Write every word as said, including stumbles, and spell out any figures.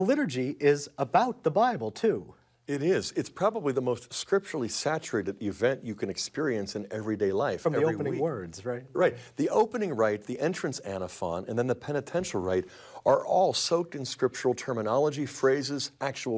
Liturgy is about the Bible, too. It is. It's probably the most scripturally saturated event you can experience in everyday life. From the every opening week. words, right? Right. The opening rite, the entrance antiphon, and then the penitential rite are all soaked in scriptural terminology, phrases, actual